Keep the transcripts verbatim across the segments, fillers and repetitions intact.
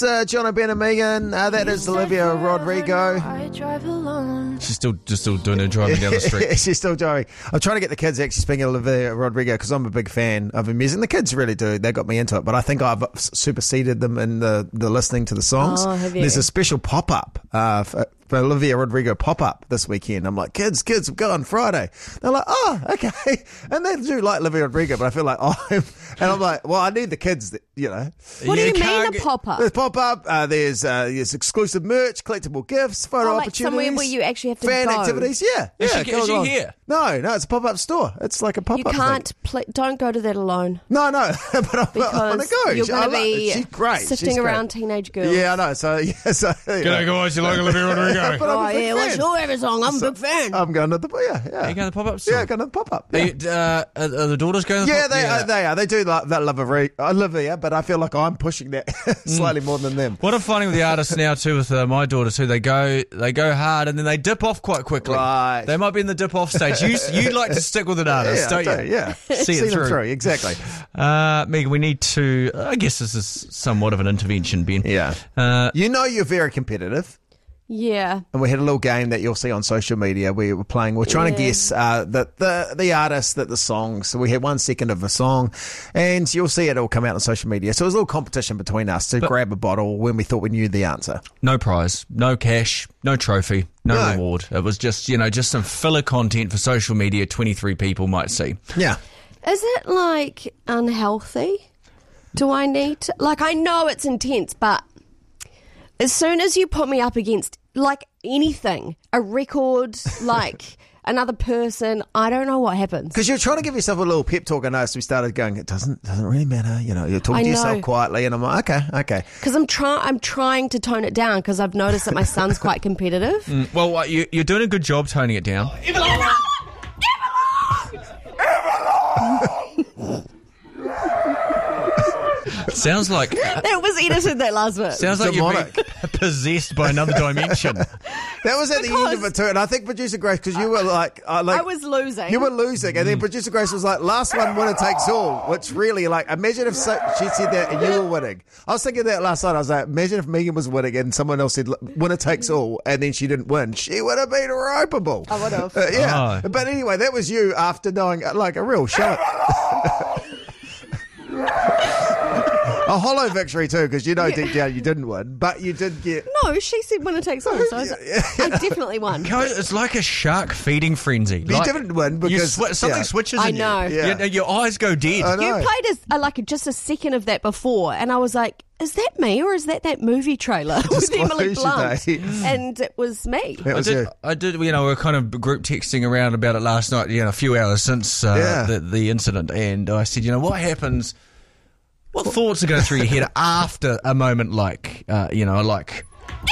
Uh, John O'Brien and Megan. Uh, that is Olivia Rodrigo. I drive alone. She's still just still doing her driving down the street. She's still driving. I'm trying to get the kids actually speaking of Olivia Rodrigo because I'm a big fan of her music. And the kids really do. They got me into it. But I think I've superseded them in the, the listening to the songs. Oh, have you? There's a special pop-up uh, for, for Olivia Rodrigo pop-up this weekend. I'm like, kids, kids, I'm going Friday. They're like, oh, okay. And they do like Olivia Rodrigo, but I feel like, oh, I'm, and I'm like, well, I need the kids, that, you know. What You do you can't mean a get- pop-up? There's pop-up, uh, there's, uh, there's exclusive merch, collectible gifts, photo Oh, like opportunities. somewhere where you actually have to fan go. activities, yeah. Is yeah she- go is she along. here? No, no, it's a pop-up store. It's like a pop-up You thing. can't, pl- don't go to that alone. No, no, but I, Because I want to go. you're She- I going to love- be she's great. sifting She's great. around teenage girls. Yeah, I know. So, yeah, so. Yeah. G'day guys, you like Olivia Rodrigo? But I'm Oh, a big yeah, what's fan. your favourite song? I'm a big fan. I'm going to the, yeah, yeah. Are you going to the pop-up store? Yeah, going to the pop-up. Are, Yeah. you, uh, are, are the daughters going to the Yeah, pop- they Are, they are. They do like that love of re- Olivia, but I feel like I'm pushing that slightly more than them. What I'm finding with the artists now too, with uh, my daughter too, they go they go hard and then they dip off quite quickly. Right. They might be in the dip off stage. You you like to stick with an artist, Yeah, I don't do, you? yeah. See it them through. through. Exactly. Uh, Megan, we need to. I guess this is somewhat of an intervention, Ben. Yeah. Uh, You know you're very competitive. Yeah. And we had a little game that you'll see on social media. We were playing. We're trying to Yeah. guess uh, the the the artist, that the song. So we had one second of a song, and you'll see it all come out on social media. So it was a little competition between us to grab a bottle when we thought we knew the answer. no prize, no cash, no trophy, no, No. reward. It was just you know just some filler content for social media. twenty-three people might see. Yeah. Is it like unhealthy? Do I need to? Like, I know it's intense, but as soon as you put me up against, like, anything, a record, like another person, I don't know what happens. Because you're trying to give yourself a little pep talk. I noticed we started going, it doesn't doesn't really matter. You know, you're talking I to know. yourself quietly, and I'm like, okay, okay. Because I'm trying, I'm trying to tone it down because I've noticed that my son's quite competitive. Mm, well, uh, you, you're doing a good job toning it down. Sounds like That was edited that last bit. sounds like you're Demonic. being possessed by another dimension. That was at the end of Because- it too, and I think Producer Grace, because you were like, uh, like I was losing. you were losing, and then Producer Grace was like, "Last one, winner takes all," which really, like, imagine if so, she said that and you were winning. I was thinking that last night. I was like, imagine if Megan was winning and someone else said winner takes all, and then she didn't win. She would have been ropeable. I would have. Uh, yeah, Oh. but anyway, that was you after knowing uh, like a real show. A hollow victory too, because you know deep down you didn't win, but you did get. No, she said winner takes all, so I, was, I definitely won. God, it's like a shark feeding frenzy. You Like, didn't win you because swi- something yeah. switches I in you. know. Yeah. Your, your eyes go dead. I know. You played a, a, like just a second of that before, and I was like, "Is that me, or is that that movie trailer with Emily Disclosure Blunt?" day. And it was me. That I was did, you. I did, you know, we were kind of group texting around about it last night, you know, a few hours since uh, Yeah. the, the incident. And I said, you know, what happens, what thoughts are going through your head after a moment like, uh, you know, like...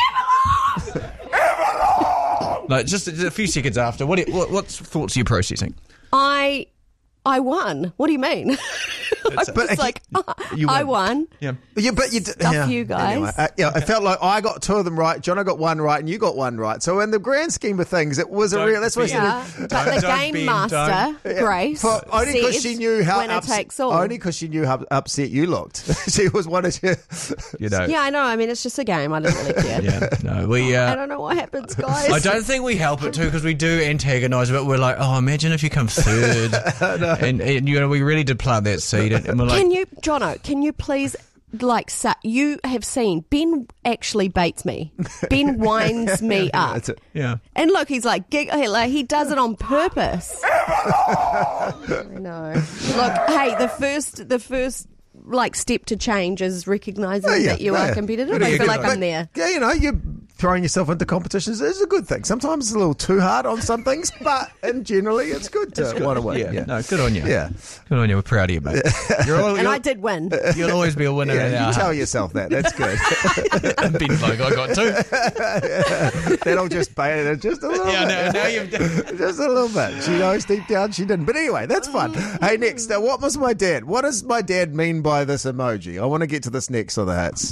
like, just a few seconds after, what, what, what thoughts are you processing? I I won. What do you mean? I was But, uh, like, "Ah, you I won. won. Yeah. Yeah, but you did, Stuff yeah. you guys. Anyway, uh, yeah, it felt like I got two of them right. Jono got one right, and you got one right. So in the grand scheme of things, it was a Don't real. That's what I be- said. Yeah, but the don't game bend, master, don't- Grace, For, only because said she knew how winner upset, takes all. only because she knew how upset you looked. She was one of you. You know. Yeah, I know. I mean, it's just a game. I don't really care. Yeah, no, we... I Uh, don't know what happens, guys. I don't think we help it too because we do antagonise, but we're like, oh, imagine if you come third, and, and you know we really did plant that seed, and, and we're like, Can you, Jono? Can you please, like, sa- you have seen Ben actually baits me. Ben winds me up. That's it. yeah, And look, he's like, gig- like, he does it on purpose. I know. Look, hey, the first, the first, like, step to change is recognising Oh, yeah, that you yeah. are competitive. Good I idea, feel good like idea. I'm there. Yeah, you know, you're throwing yourself into competitions is a good thing. Sometimes it's a little too hard on some things, but in generally, it's good to want to win. yeah, Yeah. no, good on you, Yeah. good on you. We're proud of you, mate. You're, al- And you'll, I did win. you'll always be a winner. in Yeah, our you tell heart. yourself that. That's good. Ben's like, I got two. That'll just bait it just a little Yeah, bit. now, now you've done. Just a little bit. She knows deep down she didn't. But anyway, that's fun. Hey, next, uh, what was my dad? What does my dad mean by this emoji? I want to get to this next on the hats.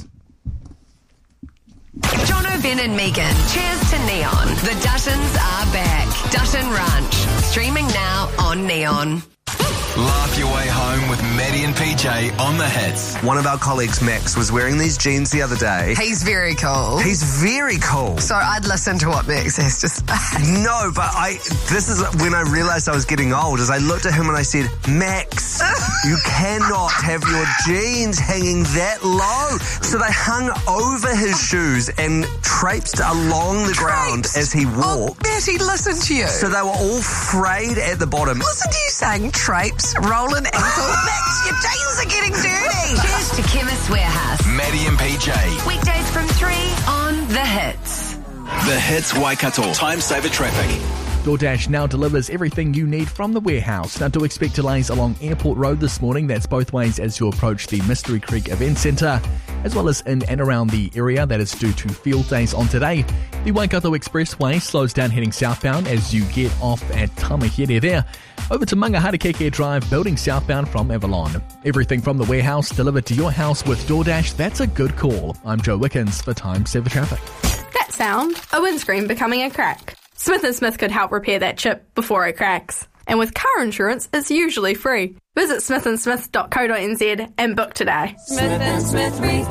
Jono, Ben and Megan. Cheers to Neon. The Duttons are back. Dutton Ranch. Streaming now on Neon. Laugh your way home with Maddie and P J on the hits. One of our colleagues, Max, was wearing these jeans the other day. He's very cool. He's very cool. So I'd listen to what Max has to say. No, but I. This is when I realised I was getting old, as I looked at him and I said, Max, you cannot have your jeans hanging that low. So they hung over his shoes and traipsed along the ground Traipsed? as he Oh, walked. Matty, listen to you. So they were all frayed at the bottom. Listen to you saying traipse, rolling ankle. Max, your jeans are getting dirty. Cheers to Chemist Warehouse. Maddie and P J. Weekdays from three on The Hits. The Hits Waikato. Time saver traffic. DoorDash now delivers everything you need from the warehouse. Now, do expect delays along Airport Road this morning. That's both ways as you approach the Mystery Creek Event Centre, as well as in and around the area. That is due to field days on today. The Waikato Expressway slows down heading southbound as you get off at Tamahere there. Over to Mangaharakeke Drive, building southbound from Avalon. Everything from the warehouse delivered to your house with DoorDash. That's a good call. I'm Joe Wickens for Time Saver Traffic. That sound, a windscreen becoming a crack. Smith and Smith could help repair that chip before it cracks. And with car insurance, it's usually free. Visit smith and smith dot co dot n z and book today. Smith and Smith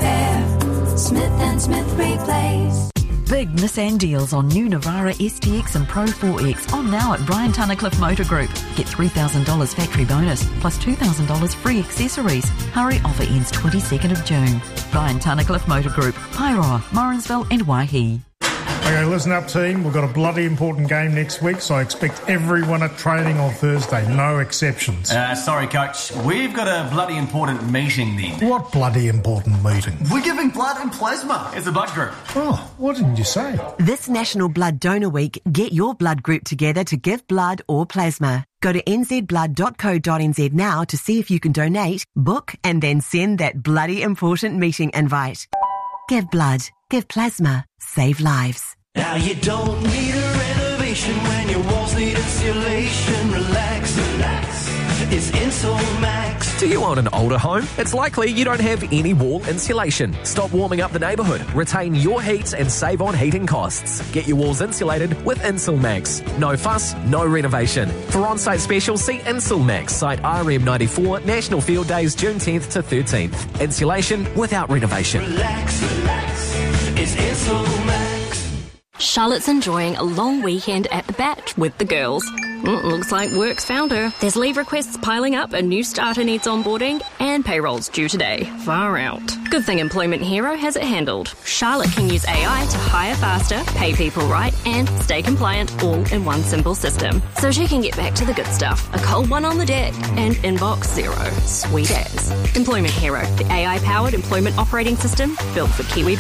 Repair. Smith and Smith Replace. Big Nissan deals on new Navara S T X and Pro four X on now at Brian Tunnicliffe Motor Group. Get three thousand dollars factory bonus plus two thousand dollars free accessories. Hurry, offer ends twenty-second of June. Brian Tunnicliffe Motor Group, Pairoa, Morrinsville and Waihi. Okay, listen up, team. We've got a bloody important game next week, so I expect everyone at training on Thursday. No exceptions. Uh, sorry, Coach. We've got a bloody important meeting then. What bloody important meeting? We're giving blood and plasma as a blood group. Oh, what didn't you say? This National Blood Donor Week, get your blood group together to give blood or plasma. Go to n z blood dot co dot n z now to see if you can donate, book, and then send that bloody important meeting invite. Give blood, give plasma, save lives. Now you don't need a renovation when your walls need insulation. Relax, relax. It's Insul Max. Do you own an older home? It's likely you don't have any wall insulation. Stop warming up the neighbourhood. Retain your heat and save on heating costs. Get your walls insulated with Insul Max. No fuss, no renovation. For on-site specials, see Insul Max, site R M ninety-four, National Field Days, June tenth to thirteenth. Insulation without renovation. Relax, relax. It's Insul Max. Charlotte's enjoying a long weekend at the Bat with the girls. Mm, looks like work's found her. There's leave requests piling up, a new starter needs onboarding, and payroll's due today. Far out. Good thing Employment Hero has it handled. Charlotte can use A I to hire faster, pay people right, and stay compliant all in one simple system. So she can get back to the good stuff. A cold one on the deck and inbox zero. Sweet as. Employment Hero, the A I-powered employment operating system built for Kiwi